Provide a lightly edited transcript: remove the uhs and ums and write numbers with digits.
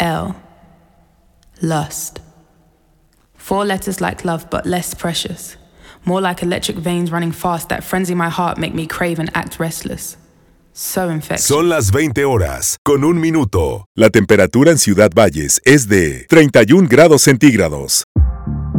L. Lust. 4 letters like love, but less precious. More like electric veins running fast that frenzy my heart, make me crave and act restless. So infectious. Son las 20 horas, con 1 minuto. La temperatura en Ciudad Valles es de 31 grados centígrados.